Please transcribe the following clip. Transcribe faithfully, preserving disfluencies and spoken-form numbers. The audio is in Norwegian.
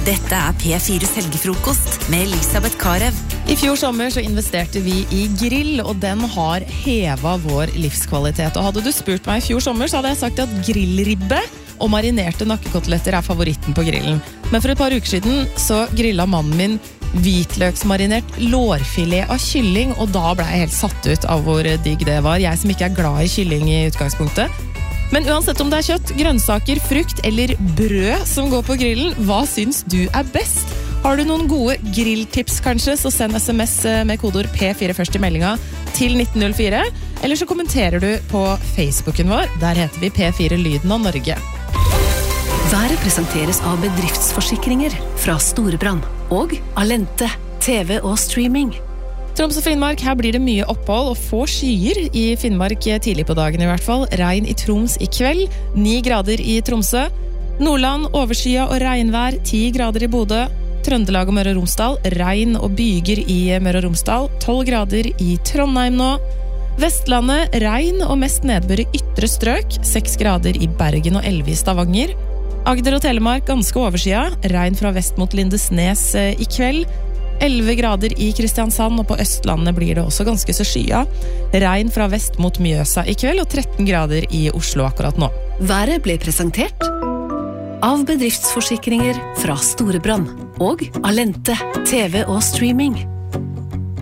Dette er P fire Helgefrokost med Elisabeth Karev. I fjor sommer så investerte vi i grill, og den har hevet vår livskvalitet. Og hadde du spurt meg i fjor sommer, så hadde jeg sagt at grillribbe og marinerte nakkekoteletter er favoritten på grillen. Men for et par uker siden så grillet mannen min hvitløksmarinert lårfilet av kylling, og da ble jeg helt satt ut av hvor digg det var. Jeg som ikke er glad i kylling i utgangspunktet. Men uansett om det er kjøtt, grønnsaker, frukt eller brød som går på grillen, hva syns du er best? Har du noen gode grilltips kanskje, så send sms med kodord P fire først i meldinga til nitten null fire, eller så kommenterer du på Facebooken vår, der heter vi P fire Lyden av Norge. Været presenteres av bedriftsforsikringer fra Storebrand og Alente, T V og streaming. Troms og Finnmark, her blir det mye opphold og få skyer i Finnmark tidlig på dagen i hvert fall. Regn i Troms i kveld, ni grader i Tromsø. Nordland, overskya og regnvær, ti grader i Bodø. Trøndelag og Møre og Romsdal, regn og byger i Møre og Romsdal, tolv grader i Trondheim nå. Vestlandet, regn og mest nedbør i ytre strøk, seks grader i Bergen og elleve i Stavanger. Agder og Telemark, ganske overskya, regn fra vest mot Lindesnes i kveld. elleve grader i Kristiansand, og på Østlandet blir det også ganske så skya. Regn fra vest mot Mjøsa i kveld, og tretten grader i Oslo akkurat nå. Været ble presentert av bedriftsforsikringer fra Storebrand og Alente, T V og streaming.